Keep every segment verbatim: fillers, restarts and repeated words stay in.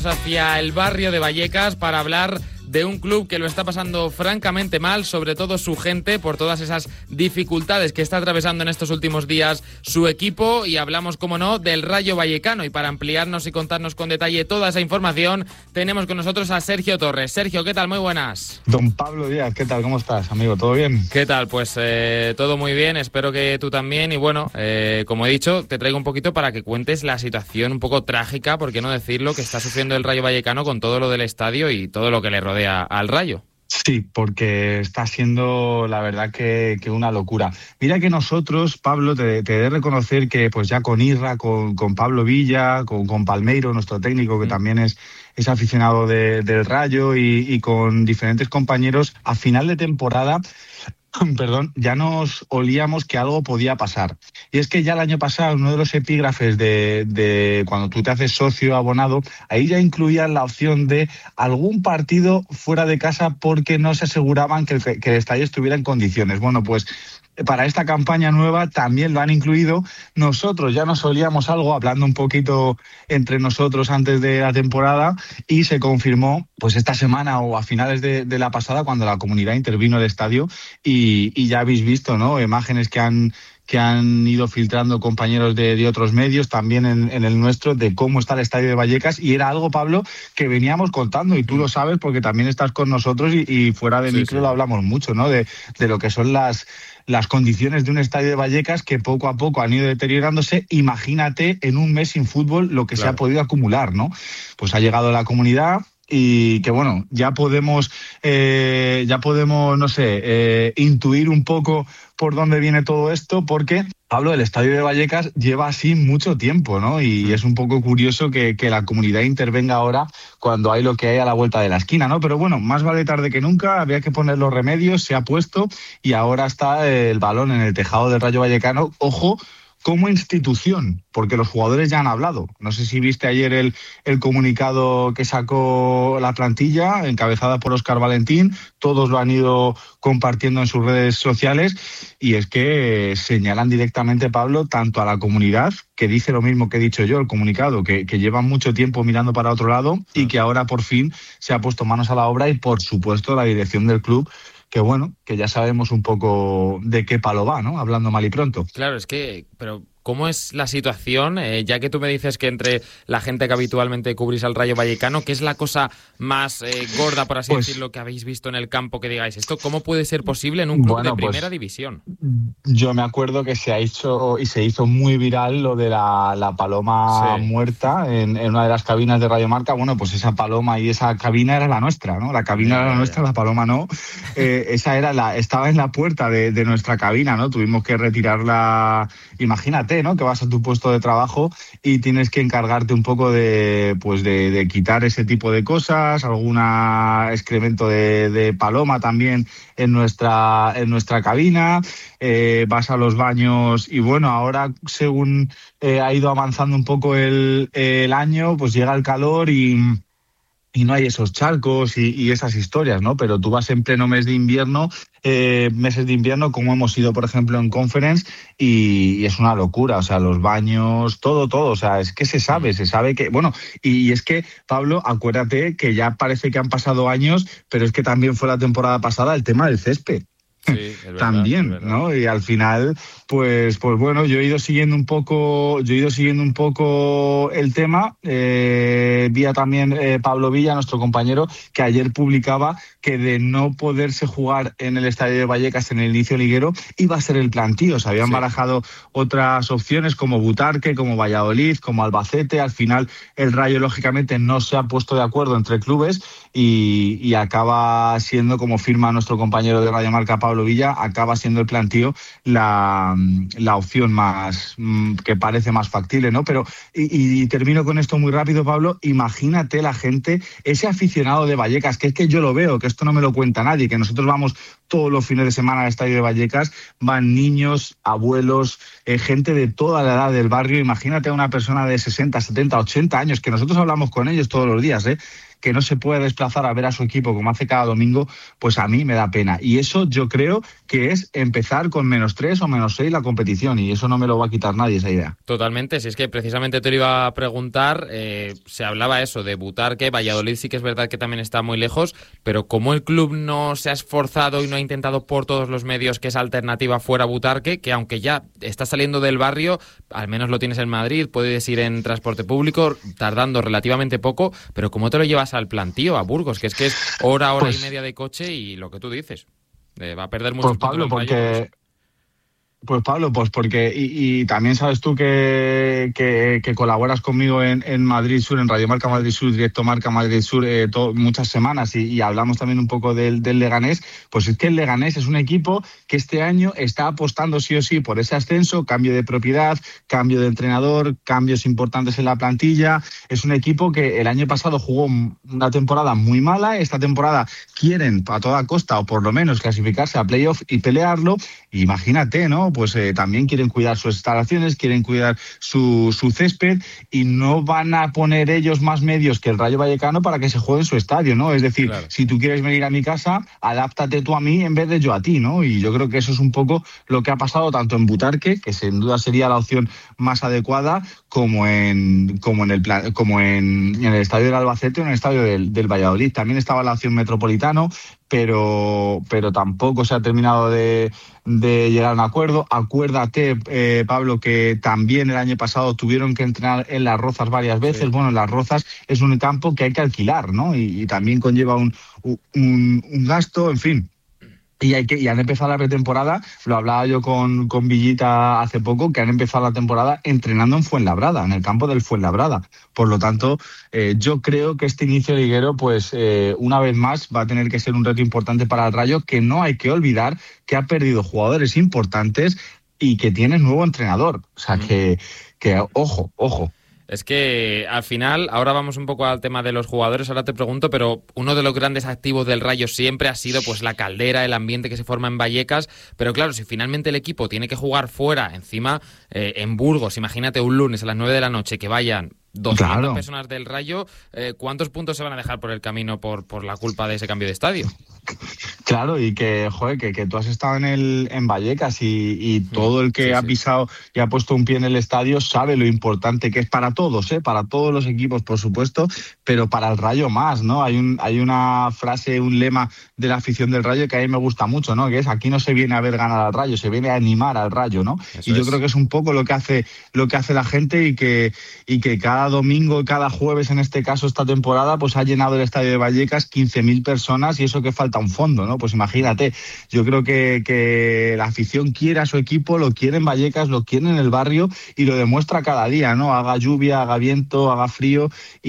Hacia el barrio de Vallecas para hablar de un club que lo está pasando francamente mal, sobre todo su gente, por todas esas dificultades que está atravesando en estos últimos días su equipo, y hablamos, como no, del Rayo Vallecano. Y para ampliarnos y contarnos con detalle toda esa información, tenemos con nosotros a Sergio Torres. Sergio, ¿qué tal? Muy buenas. Don Pablo Díaz, ¿qué tal? ¿Cómo estás, amigo? ¿Todo bien? ¿Qué tal? Pues eh, todo muy bien, espero que tú también. Y bueno, eh, como he dicho, te traigo un poquito para que cuentes la situación un poco trágica, por qué no decirlo, que está sufriendo el Rayo Vallecano con todo lo del estadio y todo lo que le rodea al Rayo. Sí, porque está siendo la verdad que, que una locura. Mira que nosotros, Pablo, te, te he de reconocer que pues ya con Irra, con, con Pablo Villa, con, con Palmeiro, nuestro técnico, que mm. también es, es aficionado de, del Rayo, y, y con diferentes compañeros, a final de temporada, perdón, ya nos olíamos que algo podía pasar. Y es que ya el año pasado, uno de los epígrafes de, de cuando tú te haces socio abonado, ahí ya incluían la opción de algún partido fuera de casa porque no se aseguraban que el, que el estadio estuviera en condiciones. Bueno, pues para esta campaña nueva también lo han incluido. Nosotros ya nos solíamos algo, hablando un poquito entre nosotros antes de la temporada, y se confirmó pues esta semana o a finales de, de la pasada, cuando la comunidad intervino el estadio, y, y ya habéis visto, ¿no?, imágenes que han que han ido filtrando compañeros de, de otros medios, también en, en el nuestro, de cómo está el estadio de Vallecas. Y era algo, Pablo, que veníamos contando, y tú lo sabes porque también estás con nosotros, y, y fuera de sí, micro sí. lo hablamos mucho, ¿no?, de, de lo que son las, las condiciones de un estadio de Vallecas, que poco a poco han ido deteriorándose. Imagínate en un mes sin fútbol lo que claro. se ha podido acumular, ¿no? Pues ha llegado la comunidad, y que bueno, ya podemos, eh, ya podemos, no sé, eh, intuir un poco por dónde viene todo esto, porque, Pablo, el estadio de Vallecas lleva así mucho tiempo, ¿no? Y mm. es un poco curioso que, que la comunidad intervenga ahora cuando hay lo que hay a la vuelta de la esquina, ¿no? Pero bueno, más vale tarde que nunca, había que poner los remedios, se ha puesto, y ahora está el balón en el tejado del Rayo Vallecano. Ojo, como institución, porque los jugadores ya han hablado. No sé si viste ayer el, el comunicado que sacó la plantilla, encabezada por Óscar Valentín. Todos lo han ido compartiendo en sus redes sociales, y es que señalan directamente, Pablo, tanto a la comunidad, que dice lo mismo que he dicho yo, el comunicado, que, que llevan mucho tiempo mirando para otro lado, y que ahora por fin se ha puesto manos a la obra, y por supuesto la dirección del club, que bueno, que ya sabemos un poco de qué palo va, ¿no? Hablando mal y pronto. Claro, es que, pero ¿cómo es la situación? Eh, ya que tú me dices que entre la gente que habitualmente cubrís al Rayo Vallecano, ¿qué es la cosa más eh, gorda, por así pues, decirlo, que habéis visto en el campo, que digáis, ¿esto cómo puede ser posible en un club bueno, de primera pues, división? Yo me acuerdo que se ha hecho y se hizo muy viral lo de la, la paloma sí. muerta en, en una de las cabinas de Radio Marca. Bueno, pues esa paloma y esa cabina era la nuestra, ¿no? La cabina ya, era la nuestra, ya. La paloma no. Eh, esa era la, estaba en la puerta de, de nuestra cabina, ¿no? Tuvimos que retirarla. Imagínate, ¿no?, que vas a tu puesto de trabajo y tienes que encargarte un poco de, pues de, de quitar ese tipo de cosas, alguna excremento de, de paloma también en nuestra, en nuestra cabina. Eh, vas a los baños, y bueno, ahora según eh, ha ido avanzando un poco el, el año, pues llega el calor y y no hay esos charcos y, y esas historias, ¿no? Pero tú vas en pleno mes de invierno, eh, meses de invierno, como hemos ido, por ejemplo, en Conference, y, y es una locura, o sea, los baños, todo, todo, o sea, es que se sabe, se sabe que, bueno, y, y es que, Pablo, acuérdate que ya parece que han pasado años, pero es que también fue la temporada pasada el tema del césped. Sí, es verdad, también, es ¿no? Y al final, pues, pues bueno, yo he ido siguiendo un poco, yo he ido siguiendo un poco el tema. Eh, vi a también eh, Pablo Villa, nuestro compañero, que ayer publicaba que de no poderse jugar en el estadio de Vallecas en el inicio liguero, iba a ser el plantío. Se habían sí. barajado otras opciones como Butarque, como Valladolid, como Albacete. Al final, el Rayo, lógicamente, no se ha puesto de acuerdo entre clubes, y, y acaba siendo, como firma nuestro compañero de Radio Marca, Pablo Villa, acaba siendo el plantío la, la opción más que parece más factible, ¿no? Pero, y, y termino con esto muy rápido, Pablo, imagínate la gente, ese aficionado de Vallecas, que es que yo lo veo, que esto no me lo cuenta nadie, que nosotros vamos todos los fines de semana al estadio de Vallecas, van niños, abuelos, eh, gente de toda la edad del barrio. Imagínate a una persona de sesenta, setenta, ochenta años, que nosotros hablamos con ellos todos los días, ¿eh? que no se puede desplazar a ver a su equipo como hace cada domingo, pues a mí me da pena. Y eso yo creo que es empezar con menos tres o menos seis la competición, y eso no me lo va a quitar nadie, esa idea. Totalmente, si es que precisamente te lo iba a preguntar, eh, se hablaba eso de Butarque, Valladolid sí que es verdad que también está muy lejos, pero como el club no se ha esforzado y no ha intentado por todos los medios que esa alternativa fuera Butarque, que aunque ya está saliendo del barrio, al menos lo tienes en Madrid, puedes ir en transporte público, tardando relativamente poco, pero ¿cómo te lo llevas al plantío, a Burgos? Que es que es hora, hora pues, y media de coche y lo que tú dices, eh, va a perder mucho pues, Pablo, porque... Pues Pablo, pues porque, y, y también sabes tú que, que, que colaboras conmigo en, en Madrid Sur, en Radio Marca Madrid Sur, Directo Marca Madrid Sur, eh, to, muchas semanas, y, y hablamos también un poco del, del Leganés. Pues es que el Leganés es un equipo que este año está apostando sí o sí por ese ascenso, cambio de propiedad, cambio de entrenador, cambios importantes en la plantilla. Es un equipo que el año pasado jugó una temporada muy mala, esta temporada quieren a toda costa, o por lo menos clasificarse a playoff y pelearlo. Imagínate, ¿no? Pues eh, también quieren cuidar sus instalaciones, quieren cuidar su, su césped, y no van a poner ellos más medios que el Rayo Vallecano para que se juegue en su estadio, ¿no? Es decir, claro, si tú quieres venir a mi casa, adáptate tú a mí en vez de yo a ti, ¿no? Y yo creo que eso es un poco lo que ha pasado tanto en Butarque, que sin duda sería la opción más adecuada, como en como en el plan, como en, en el estadio del Albacete o en el estadio del, del Valladolid. También estaba la opción Metropolitano, pero pero tampoco se ha terminado de, de llegar a un acuerdo. Acuérdate, eh, Pablo, que también el año pasado tuvieron que entrenar en Las Rozas varias veces. Sí. Bueno, en Las Rozas es un campo que hay que alquilar, ¿no? Y, y también conlleva un, un, un gasto, en fin. Y, hay que, y han empezado la pretemporada, lo hablaba yo con, con Villita hace poco, que han empezado la temporada entrenando en Fuenlabrada, en el campo del Fuenlabrada. Por lo tanto, eh, yo creo que este inicio liguero, pues eh, una vez más, va a tener que ser un reto importante para el Rayo, que no hay que olvidar que ha perdido jugadores importantes y que tiene nuevo entrenador. O sea, que, que ojo, ojo. Es que al final, ahora vamos un poco al tema de los jugadores, ahora te pregunto, pero uno de los grandes activos del Rayo siempre ha sido pues la caldera, el ambiente que se forma en Vallecas, pero claro, si finalmente el equipo tiene que jugar fuera, encima eh, en Burgos, imagínate un lunes a las nueve de la noche que vayan doscientas claro. personas del Rayo, eh, ¿cuántos puntos se van a dejar por el camino por, por la culpa de ese cambio de estadio? Claro, y que, joder, que, que tú has estado en el en Vallecas y, y todo el que sí, ha pisado sí. y ha puesto un pie en el estadio sabe lo importante que es para todos, ¿eh? Para todos los equipos, por supuesto, pero para el Rayo más, ¿no? Hay un hay una frase, un lema de la afición del Rayo que a mí me gusta mucho, ¿no? Que es: aquí no se viene a ver ganar al Rayo, se viene a animar al Rayo, ¿no? Eso y yo es. creo que es un poco lo que hace lo que hace la gente, y que y que cada domingo, cada jueves, en este caso esta temporada, pues ha llenado el estadio de Vallecas quince mil personas, y eso que falta un fondo, ¿no? Pues imagínate, yo creo que, que la afición quiere a su equipo, lo quiere en Vallecas, lo quiere en el barrio, y lo demuestra cada día, ¿no? Haga lluvia, haga viento, haga frío,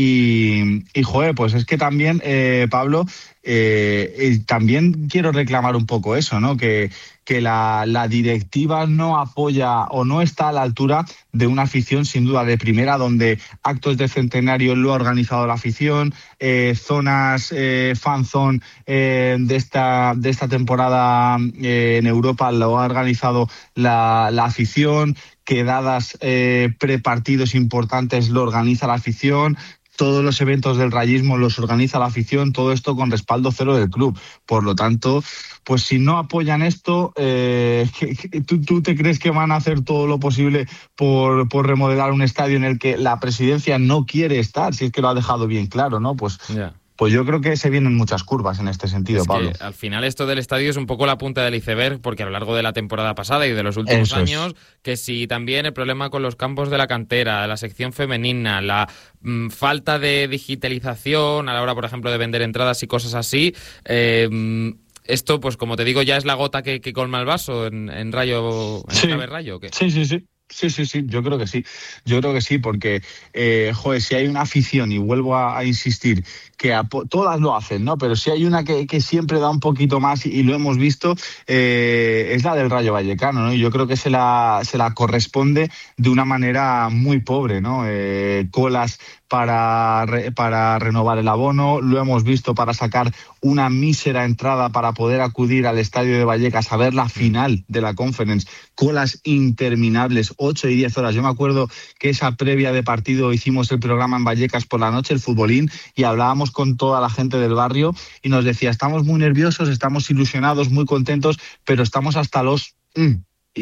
y, y joder, pues es que también, eh, Pablo, eh, eh, también quiero reclamar un poco eso, ¿no? Que que la, la directiva no apoya o no está a la altura de una afición sin duda de primera, donde actos de centenario lo ha organizado la afición, eh, zonas eh, fanzone eh, de esta de esta temporada eh, en Europa lo ha organizado la, la afición, quedadas eh, prepartidos importantes lo organiza la afición. Todos los eventos del rayismo los organiza la afición, todo esto con respaldo cero del club. Por lo tanto, pues si no apoyan esto, eh, ¿tú, ¿tú te crees que van a hacer todo lo posible por, por remodelar un estadio en el que la presidencia no quiere estar? Si es que lo ha dejado bien claro, ¿no? Pues... Yeah. Pues yo creo que se vienen muchas curvas en este sentido, es Pablo. Que al final esto del estadio es un poco la punta del iceberg, porque a lo largo de la temporada pasada y de los últimos Eso años, es. que si también el problema con los campos de la cantera, la sección femenina, la mmm, falta de digitalización a la hora, por ejemplo, de vender entradas y cosas así, eh, esto, pues como te digo, ya es la gota que, que colma el vaso en, en Rayo, en sí. Clave Rayo, ¿o qué? Sí, sí, sí. Sí, sí, sí, yo creo que sí, yo creo que sí, porque, eh, joder, si hay una afición, y vuelvo a, a insistir, que a, todas lo hacen, ¿no? Pero si hay una que, que siempre da un poquito más, y, y lo hemos visto, eh, es la del Rayo Vallecano, ¿no? Y yo creo que se la, se la corresponde de una manera muy pobre, ¿no? Eh, colas para, re, para renovar el abono, lo hemos visto para sacar una mísera entrada para poder acudir al estadio de Vallecas a ver la final de la Conference, colas interminables, ocho y diez horas. Yo me acuerdo que esa previa de partido hicimos el programa en Vallecas por la noche, el futbolín, y hablábamos con toda la gente del barrio y nos decía, estamos muy nerviosos, estamos ilusionados, muy contentos, pero estamos hasta los... Mm,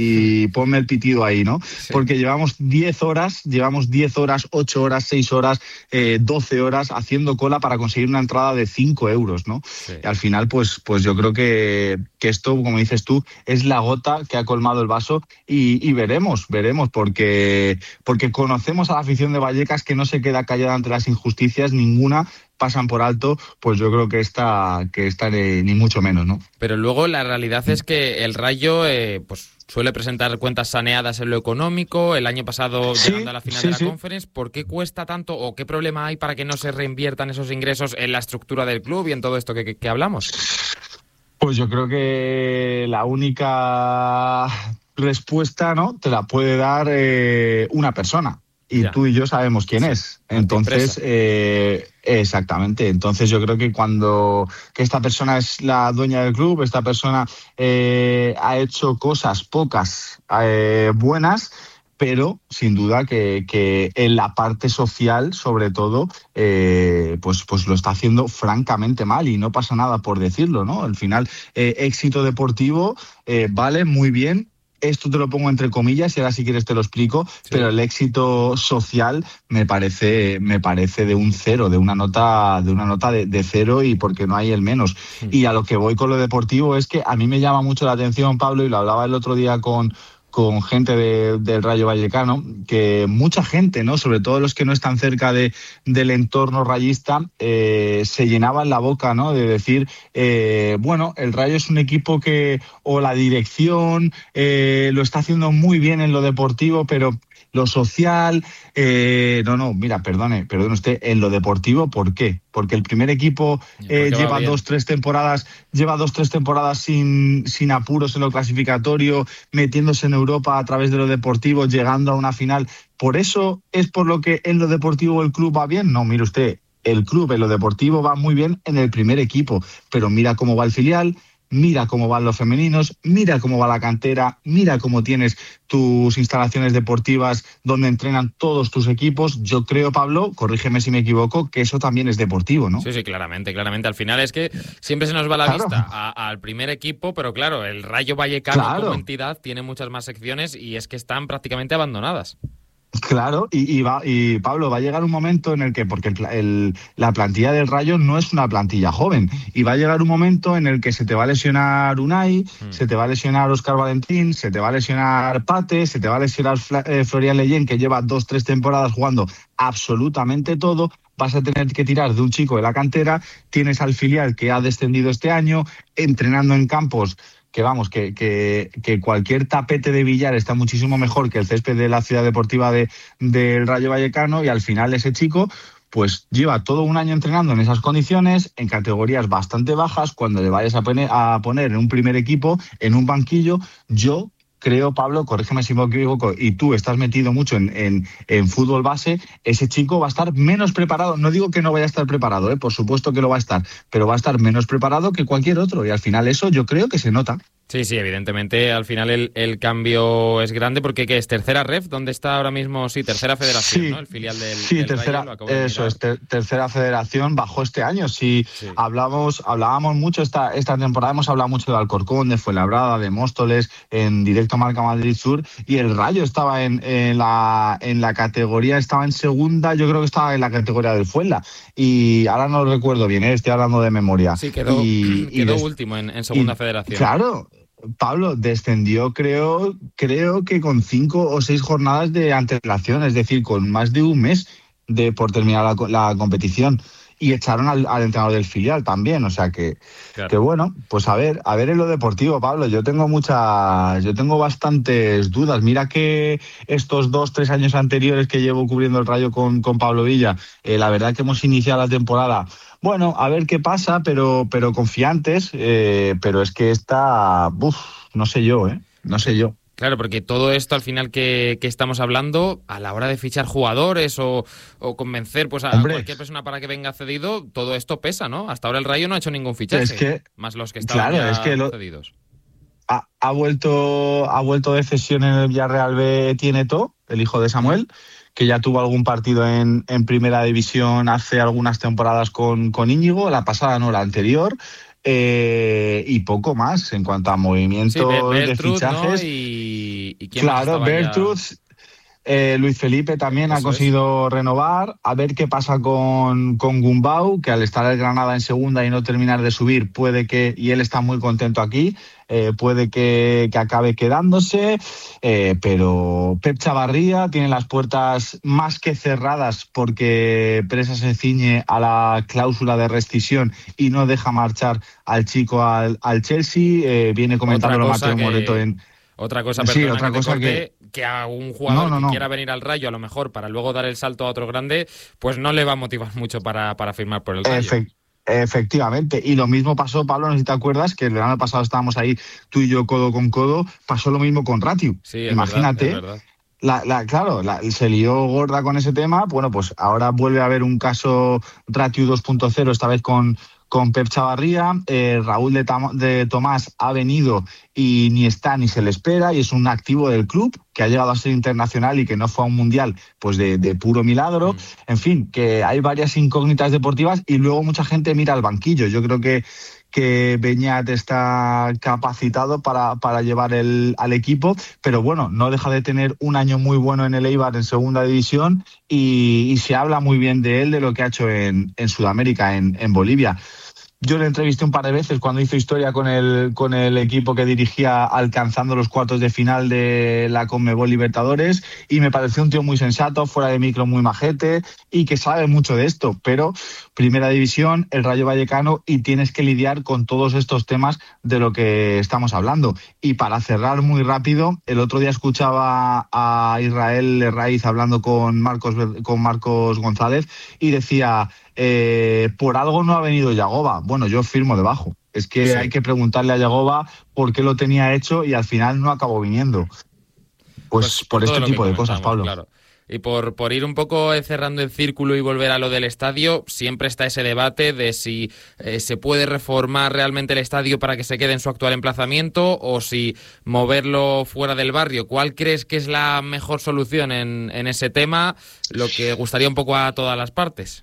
y ponme el pitido ahí, ¿no? Sí. Porque llevamos diez horas, llevamos diez horas, ocho horas, seis horas, eh, doce horas haciendo cola para conseguir una entrada de cinco euros, ¿no? Sí. Y al final, pues, pues yo creo que, que esto, como dices tú, es la gota que ha colmado el vaso y, y veremos, veremos, porque, porque conocemos a la afición de Vallecas que no se queda callada ante las injusticias, ninguna pasan por alto, pues yo creo que esta, que esta ni, ni mucho menos, ¿no? Pero luego la realidad es que el Rayo, eh, pues suele presentar cuentas saneadas en lo económico, el año pasado sí, llegando a la final sí, de la sí. Conference. ¿Por qué cuesta tanto o qué problema hay para que no se reinviertan esos ingresos en la estructura del club y en todo esto que, que, que hablamos? Pues yo creo que la única respuesta, ¿no?, te la puede dar eh, una persona. Y ya. Tú y yo sabemos quién sí, es. Entonces, eh, exactamente. Entonces yo creo que cuando que esta persona es la dueña del club, esta persona eh, ha hecho cosas pocas eh, buenas, pero sin duda que, que en la parte social, sobre todo, eh, pues, pues lo está haciendo francamente mal y no pasa nada por decirlo, ¿no? Al final, eh, éxito deportivo, eh, vale, muy bien. Esto te lo pongo entre comillas y ahora si quieres te lo explico, sí. Pero el éxito social me parece me parece de un cero, de una nota de una nota de, de cero y porque no hay el menos. Sí. Y a lo que voy con lo deportivo es que a mí me llama mucho la atención, Pablo, y lo hablaba el otro día con con gente de, del Rayo Vallecano, que mucha gente, ¿no?, sobre todo los que no están cerca de, del entorno rayista, eh, se llenaban la boca, ¿no?, de decir, eh, bueno, el Rayo es un equipo que, o la dirección, eh, lo está haciendo muy bien en lo deportivo, pero lo social, eh, no, no, mira, perdone, perdone usted, en lo deportivo, ¿por qué? Porque el primer equipo eh, lleva dos, tres temporadas, lleva dos, tres temporadas sin, sin apuros en lo clasificatorio, metiéndose en Europa a través de lo deportivo, llegando a una final. ¿Por eso es por lo que en lo deportivo el club va bien? No, mire usted, el club en lo deportivo va muy bien en el primer equipo, pero mira cómo va el filial, mira cómo van los femeninos, mira cómo va la cantera, mira cómo tienes tus instalaciones deportivas donde entrenan todos tus equipos. Yo creo, Pablo, corrígeme si me equivoco, que eso también es deportivo, ¿no? Sí, sí, claramente, claramente. Al final es que siempre se nos va la claro. vista a, al primer equipo, pero claro, el Rayo Vallecano claro. como entidad tiene muchas más secciones y es que están prácticamente abandonadas. Claro, y, y, va, y Pablo, va a llegar un momento en el que, porque el, el, la plantilla del Rayo no es una plantilla joven, y va a llegar un momento en el que se te va a lesionar Unai, mm. se te va a lesionar Óscar Valentín, se te va a lesionar Pate, se te va a lesionar eh, Florian Leyen, que lleva dos, tres temporadas jugando absolutamente todo. Vas a tener que tirar de un chico de la cantera, tienes al filial que ha descendido este año, entrenando en campos que vamos, que, que, que cualquier tapete de billar está muchísimo mejor que el césped de la ciudad deportiva de, del Rayo Vallecano, y al final ese chico pues lleva todo un año entrenando en esas condiciones, en categorías bastante bajas. Cuando le vayas a poner, a poner en un primer equipo, en un banquillo, yo creo, Pablo, corrígeme si me equivoco, y tú estás metido mucho en, en, en fútbol base, ese chico va a estar menos preparado. No digo que no vaya a estar preparado, ¿eh? Por supuesto que lo va a estar, pero va a estar menos preparado que cualquier otro, y al final eso yo creo que se nota. Sí, sí, evidentemente al final el, el cambio es grande porque ¿qué es? ¿Tercera ref? ¿Dónde está ahora mismo? Sí, tercera federación, sí, ¿no? El filial del, sí, del tercera, Rayo, lo eso es, ter, tercera federación bajó este año. Sí, sí. Hablamos, hablábamos mucho esta, esta temporada, hemos hablado mucho de Alcorcón, de Fuenlabrada, de Móstoles, en directo Marca Madrid Sur, y el Rayo estaba en, en, la, en la categoría, estaba en segunda, yo creo que estaba en la categoría del Fuenla, y ahora no lo recuerdo bien, ¿eh? Estoy hablando de memoria. Sí, quedó, y, quedó y des, último en, en segunda y, federación. Claro. Pablo, descendió creo creo que con cinco o seis jornadas de antelación, es decir, con más de un mes de por terminar la, la competición, y echaron al, al entrenador del filial también, o sea que, claro. que bueno, pues a ver, a ver en lo deportivo, Pablo, yo tengo muchas, yo tengo bastantes dudas. Mira que estos dos, tres años anteriores que llevo cubriendo el Rayo con, con Pablo Villa, eh, la verdad que hemos iniciado la temporada, bueno, a ver qué pasa, pero, pero confiantes, eh, pero es que esta, uf, no sé yo, eh, no sé yo. Claro, porque todo esto al final que, que estamos hablando, a la hora de fichar jugadores o, o convencer pues a Hombre, cualquier persona para que venga cedido, todo esto pesa, ¿no? Hasta ahora el Rayo no ha hecho ningún fichaje, es que, más los que estaban claro, ya es que lo, cedidos. ha, ha vuelto ha vuelto de cesión en el Villarreal B Tieto, el hijo de Samuel, que ya tuvo algún partido en, en primera división hace algunas temporadas con, con Íñigo, la pasada no, la anterior. Eh, y poco más en cuanto a movimientos sí, de fichajes, ¿no? y, y quién claro, más Bertrud, ya... eh, Luis Felipe también Eso ha conseguido es. renovar, a ver qué pasa con, con Gumbau, que al estar el Granada en segunda y no terminar de subir, puede que, y él está muy contento aquí, eh, puede que, que acabe quedándose, eh, pero Pep Chavarría tiene las puertas más que cerradas porque Presa se ciñe a la cláusula de rescisión y no deja marchar al chico al, al Chelsea, eh, viene comentándolo Mateo que... Moreto en... Otra cosa, Sí, perdona otra que te cosa corte, que... que a un jugador No, no, que no. quiera venir al Rayo, a lo mejor para luego dar el salto a otro grande, pues no le va a motivar mucho para, para firmar por el Rayo. Efe- efectivamente. Y lo mismo pasó, Pablo, no sé si te acuerdas, que el verano pasado estábamos ahí tú y yo codo con codo, pasó lo mismo con Ratiu. Sí, es Imagínate. verdad, es verdad. La, la, claro, la, se lió gorda con ese tema. Bueno, pues ahora vuelve a haber un caso Ratiu dos punto cero, esta vez con, con Pep Chavarría. Eh, Raúl de, Tam- de Tomás ha venido y ni está ni se le espera, y es un activo del club que ha llegado a ser internacional y que no fue a un mundial pues de, de puro milagro. Mm. En fin, que hay varias incógnitas deportivas y luego mucha gente mira al banquillo. Yo creo que que Beñat está capacitado para, para llevar el, al equipo, pero bueno, no deja de tener un año muy bueno en el Eibar en segunda división y, y se habla muy bien de él, de lo que ha hecho en, en Sudamérica, en, en Bolivia. Yo le entrevisté un par de veces cuando hizo historia con el, con el equipo que dirigía alcanzando los cuartos de final de la Conmebol Libertadores, y me pareció un tío muy sensato, fuera de micro muy majete y que sabe mucho de esto, pero primera división, el Rayo Vallecano, y tienes que lidiar con todos estos temas de lo que estamos hablando. Y para cerrar muy rápido, el otro día escuchaba a Israel Herraiz hablando con Marcos, con Marcos González y decía... Eh, por algo no ha venido Yagoba. Bueno, yo firmo debajo. Es que sí. Hay que preguntarle a Yagoba por qué lo tenía hecho y al final no acabó viniendo. Pues, pues por este tipo de cosas, Pablo. Claro. Y por, por ir un poco cerrando el círculo y volver a lo del estadio, siempre está ese debate de si eh, se puede reformar realmente el estadio para que se quede en su actual emplazamiento o si moverlo fuera del barrio. ¿Cuál crees que es la mejor solución en, en ese tema? Lo que gustaría un poco a todas las partes.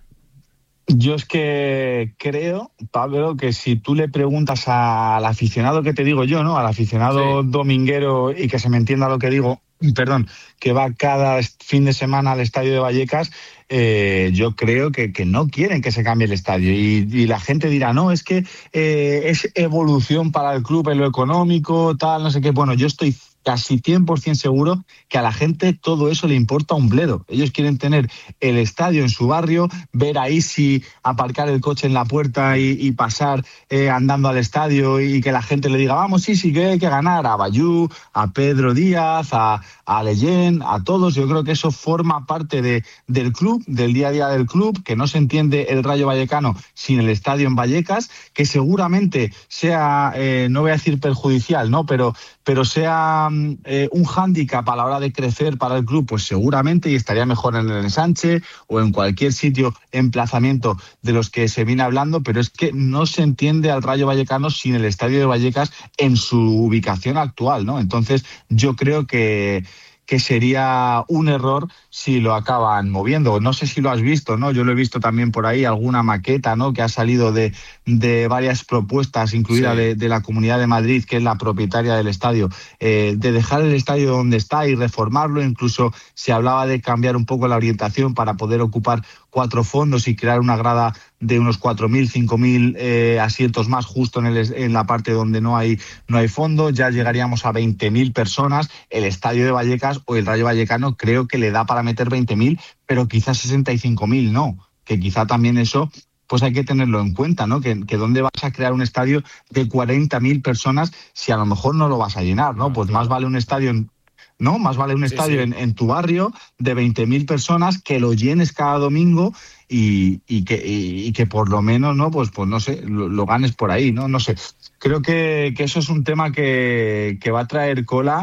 Yo es que creo, Pablo, que si tú le preguntas al aficionado, que te digo yo, ¿no? Al aficionado sí. dominguero, y que se me entienda lo que digo, perdón, que va cada fin de semana al estadio de Vallecas, eh, yo creo que, que no quieren que se cambie el estadio. Y, y la gente dirá, no, es que eh, es evolución para el club en lo económico, tal, no sé qué. Bueno, yo estoy casi cien por ciento seguro que a la gente todo eso le importa un bledo. Ellos quieren tener el estadio en su barrio, ver a Isi aparcar el coche en la puerta y, y pasar eh, andando al estadio, y que la gente le diga, vamos Isi, que hay que ganar, a Bayú, a Pedro Díaz, a, a Leyen, a todos. Yo creo que eso forma parte de, del club, del día a día del club, que no se entiende el Rayo Vallecano sin el estadio en Vallecas, que seguramente sea, eh, no voy a decir perjudicial, ¿no? pero, pero sea Eh, un hándicap a la hora de crecer para el club, pues seguramente, y estaría mejor en el Ensanche o en cualquier sitio, emplazamiento de los que se viene hablando, pero es que no se entiende al Rayo Vallecano sin el estadio de Vallecas en su ubicación actual, ¿no? Entonces yo creo que que sería un error si lo acaban moviendo. No sé si lo has visto, ¿no? Yo lo he visto también por ahí, alguna maqueta, ¿no? Que ha salido de, de varias propuestas, incluida sí. de, de la Comunidad de Madrid, que es la propietaria del estadio, eh, de dejar el estadio donde está y reformarlo. Incluso se hablaba de cambiar un poco la orientación para poder ocupar cuatro fondos y crear una grada de unos cuatro mil, cinco mil eh, asientos más justo en, el, en la parte donde no hay, no hay fondo. Ya llegaríamos a veinte mil personas. El estadio de Vallecas o el Rayo Vallecano creo que le da para meter veinte mil, pero quizás sesenta y cinco mil no, que quizá también eso pues hay que tenerlo en cuenta, ¿no? Que, que dónde vas a crear un estadio de cuarenta mil personas si a lo mejor no lo vas a llenar, ¿no? Pues más vale un estadio en ¿no? Más vale un estadio sí, sí. En, en tu barrio de veinte mil personas, que lo llenes cada domingo y, y, que, y, y que por lo menos, ¿no? Pues, pues no sé, lo, lo ganes por ahí, ¿no? No sé. Creo que, que eso es un tema que, que va a traer cola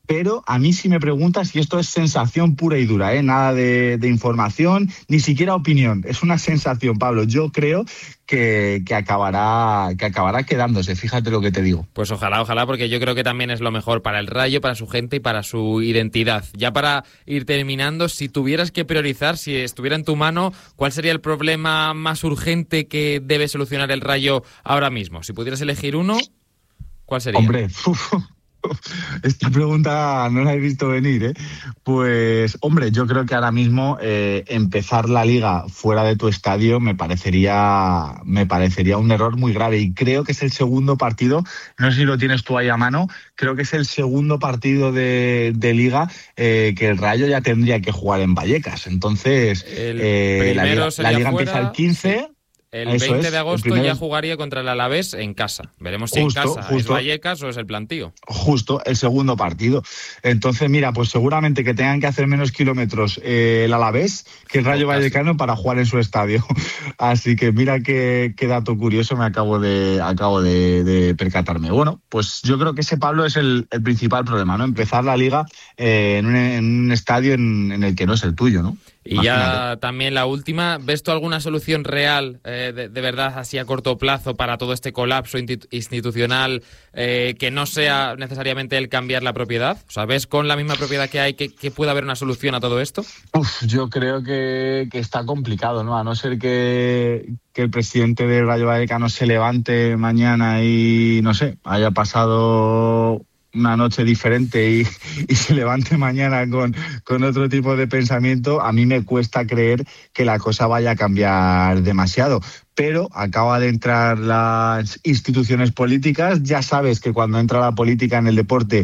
Pero a mí si me preguntas, y esto es sensación pura y dura, ¿eh? Nada de, de información, ni siquiera opinión, es una sensación, Pablo. Yo creo que, que, acabará, que acabará quedándose, fíjate lo que te digo. Pues ojalá, ojalá, porque yo creo que también es lo mejor para el Rayo, para su gente y para su identidad. Ya para ir terminando, si tuvieras que priorizar, si estuviera en tu mano, ¿cuál sería el problema más urgente que debe solucionar el Rayo ahora mismo? Si pudieras elegir uno, ¿cuál sería? Hombre, uf. Esta pregunta no la he visto venir, ¿eh? Pues, hombre, yo creo que ahora mismo eh, empezar la liga fuera de tu estadio me parecería, me parecería un error muy grave, y creo que es el segundo partido, no sé si lo tienes tú ahí a mano, creo que es el segundo partido de, de liga eh, que el Rayo ya tendría que jugar en Vallecas. Entonces, eh, la liga, la liga empieza el quince... Sí. El veinte es, de agosto primero... ya jugaría contra el Alavés en casa. Veremos si justo, en casa justo, es Vallecas o es el Plantío. Justo, el segundo partido. Entonces, mira, pues seguramente que tengan que hacer menos kilómetros eh, el Alavés que el Rayo oh, Vallecano para jugar en su estadio. Así que mira qué, qué dato curioso me acabo de acabo de, de percatarme. Bueno, pues yo creo que ese, Pablo, es el, el principal problema, ¿no? Empezar la liga eh, en, un, en un estadio en, en el que no es el tuyo, ¿no? Y Imagínate. Ya también la última, ¿ves tú alguna solución real, eh, de, de verdad, así a corto plazo para todo este colapso institucional eh, que no sea necesariamente el cambiar la propiedad? O sea, ¿ves con la misma propiedad que hay que, que pueda haber una solución a todo esto? Uf, yo creo que, que está complicado, ¿no? A no ser que, que el presidente del Rayo Vallecano se levante mañana y, no sé, haya pasado una noche diferente y, y se levante mañana con, con otro tipo de pensamiento, a mí me cuesta creer que la cosa vaya a cambiar demasiado. Pero acaba de entrar las instituciones políticas, ya sabes que cuando entra la política en el deporte,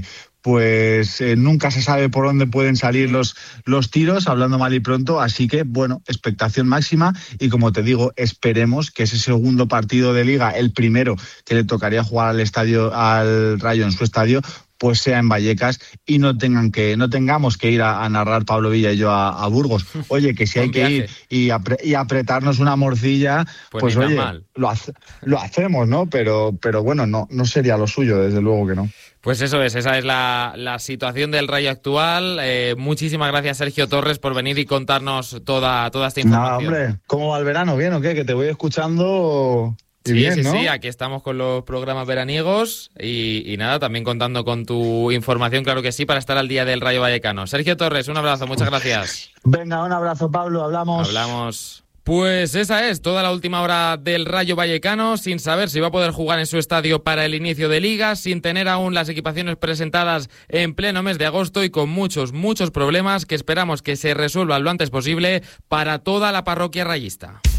pues eh, nunca se sabe por dónde pueden salir los, los tiros, hablando mal y pronto, así que, bueno, expectación máxima, y como te digo, esperemos que ese segundo partido de Liga, el primero que le tocaría jugar al estadio, al Rayo en su estadio, pues sea en Vallecas y no tengan que no tengamos que ir a, a narrar Pablo Villa y yo a, a Burgos. Oye, que si hay que ir y, apre, y apretarnos una morcilla, pues, pues oye, lo, hace, lo hacemos, ¿no? Pero, pero bueno, no, no sería lo suyo, desde luego que no. Pues eso es, esa es la, la situación del Rayo actual. Eh, muchísimas gracias, Sergio Torres, por venir y contarnos toda, toda esta información. Nada, hombre, ¿cómo va el verano? ¿Bien o qué? Que te voy escuchando... Sí, bien, sí, ¿no? sí, aquí estamos con los programas veraniegos y, y nada, también contando con tu información, claro que sí, para estar al día del Rayo Vallecano. Sergio Torres, un abrazo, muchas gracias. Venga, un abrazo, Pablo, hablamos. Hablamos. Pues esa es toda la última hora del Rayo Vallecano, sin saber si va a poder jugar en su estadio para el inicio de Liga, sin tener aún las equipaciones presentadas en pleno mes de agosto y con muchos, muchos problemas que esperamos que se resuelvan lo antes posible para toda la parroquia rayista.